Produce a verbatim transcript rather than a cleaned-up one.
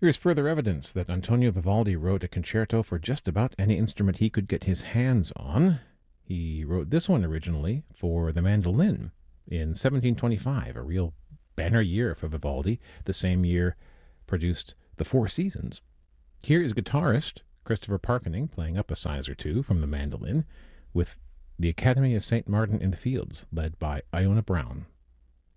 Here's further evidence that Antonio Vivaldi wrote a concerto for just about any instrument he could get his hands on. He wrote this one originally for the mandolin in seventeen twenty-five, a real banner year for Vivaldi. The same year produced The Four Seasons. Here is guitarist Christopher Parkening playing up a size or two from the mandolin with the Academy of Saint Martin in the Fields, led by Iona Brown.